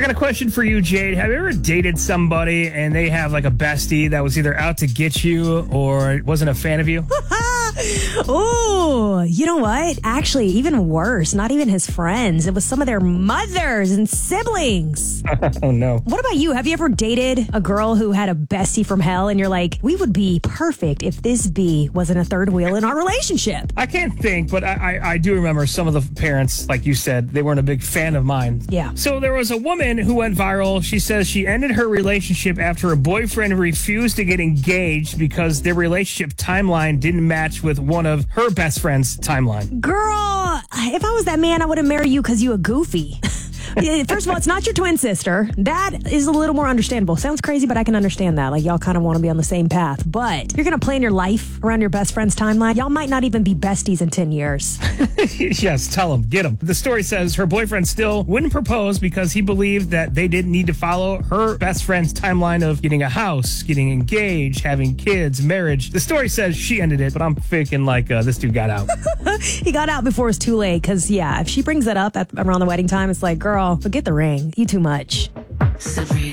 got a question for you, Jade. Have you ever dated somebody and they have like a bestie that was either out to get you or wasn't a fan of you? Oh, you know what? Actually, even worse. Not even his friends. It was some of their mothers and siblings. Oh, no. What about you? Have you ever dated a girl who had a bestie from hell and you're like, we would be perfect if this bee wasn't a third wheel in our relationship? I can't think, but I do remember some of the parents, like you said, they weren't a big fan of mine. Yeah. So there was a woman who went viral. She says she ended her relationship after a boyfriend refused to get engaged because their relationship timeline didn't match with one of her best friend's timeline. Girl, if I was that man, I wouldn't marry you because you a goofy. First of all, it's not your twin sister. That is a little more understandable. Sounds crazy, but I can understand that. Like, y'all kind of want to be on the same path. But you're going to plan your life around your best friend's timeline. Y'all might not even be besties in 10 years. Yes, tell him. Get him. The story says her boyfriend still wouldn't propose because he believed that they didn't need to follow her best friend's timeline of getting a house, getting engaged, having kids, marriage. The story says she ended it, but I'm thinking like this dude got out. He got out before it was too late because, yeah, if she brings that up around the wedding time, it's like, girl, forget the ring. You too much. Sabrina.